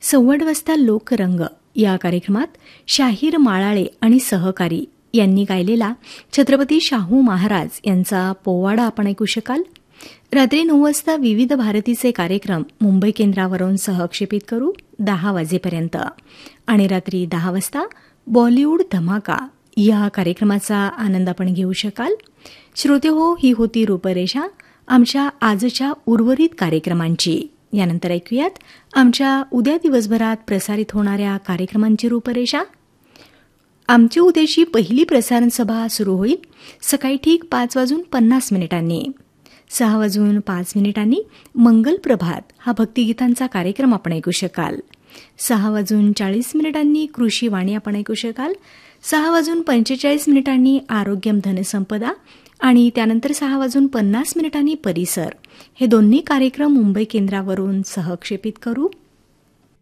1:15 वाजता लोकरंग या कार्यक्रमात शाहीर माळाळे आणि सहकारी यांनी गायलेला छत्रपती शाहू महाराज यांचा पोवाडा आपण ऐकू शकाल. रात्री 9 वाजता विविध भारतीचे कार्यक्रम मुंबई केंद्रावरून सहक्षेपित करू 10 वाजेपर्यंत आणि रात्री 10 वाजता बॉलिवूड धमाका या कार्यक्रमाचा आनंद आपण घेऊ शकाल. श्रोते हो, ही होती रूपरेषा आमच्या आजच्या उर्वरित कार्यक्रमांची. यानंतर ऐकूयात आमच्या उद्या दिवसभरात प्रसारित होणाऱ्या कार्यक्रमांची रूपरेषा. आमची उद्याची पहिली प्रसारण सभा सुरू होईल सकाळी ठीक 5:50 6:05 मंगल प्रभात हा भक्तिगीतांचा कार्यक्रम आपण ऐकू शकाल. 6:40 कृषी वाणी आपण ऐकू शकाल. 6:45 आरोग्यम धनसंपदा आणि त्यानंतर 6:50 परिसर हे दोन्ही कार्यक्रम मुंबई केंद्रावरून सहक्षेपित करू.